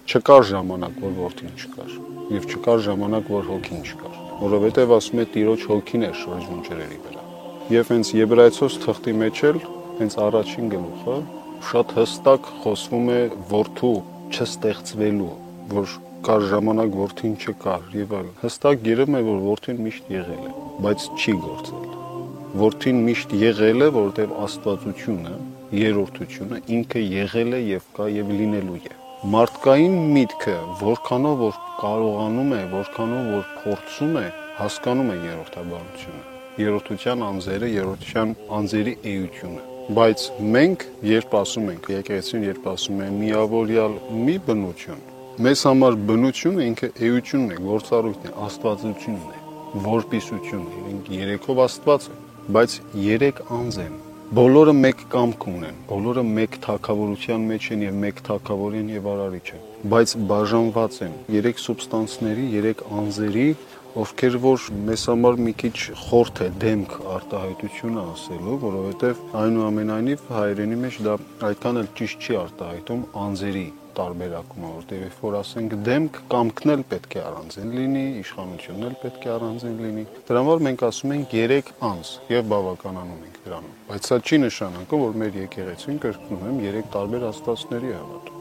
Չկար ժամանակ, որ որդին չկար, եւ չկար ժամանակ, որ հոգին չկար, որովհետեւ ասում է Տիրոջ հոգին էր շրջում ջրերի վրա։ Եվ հենց Եբրայեցոս թղթի մեջ էլ հենց առաջին գլուխը շատ հստակ խոսվում է որդու չստեղծվելու, որ կար ժամանակ որդին չկար եւ այլն։ Հստակ գիրում է, որ որդին միշտ եղել է, բայց չի գործել։ Որդին միշտ եղել է, որովհետեւ Աստվածությունը, երրորդությունը ինքը եղել է եւ կա եւ լինելու է։ Մարդկային միտքը, որքանով որ կարողանում է, որքանով որ փորձում է, հասկանում է երրորդաբանությունը, երրորդության անձերը, երրորդության անձերի էությունը։ Բայց մենք, երբ ասում ենք, եկեղեցին երբ ասում է միավորյալ մի բնություն, մեզ համար բնությունը ինքը էությունն է, գործառույթն է, աստվածությունն է, որպիսությունն է, իրենք երեքով Աստված է, բայց երեք անձ են։ Բոլորը մեկ կամք ունեն, բոլորը մեկ թագավորության մեջ են եւ մեկ թագավորին եւ արարիչ են, բայց բաժանված են երեք սուբստանսների, երեք անձերի, ովքեր որ մեզ համար մի քիչ խորթ է դեմք արտահայտությունը ասելու, որովհետեւ այնուամենայնիվ հայերենի մեջ դա այդքան էլ ճիշտ չի արտահայտում անձերի տարբերակումը, որտեղ երբ որ ասենք դեմք, կամքն էլ պետք է առանձին լինի, իշխանությունն էլ պետք է առանձին լինի։ Դրա համար մենք ասում ենք 3 անձ եւ բավականանում ենք դրանում։ Բայց սա չի նշանակում, որ մեր եկեղեցին կրկնում եմ 3 տարբեր աստվածների հավատում։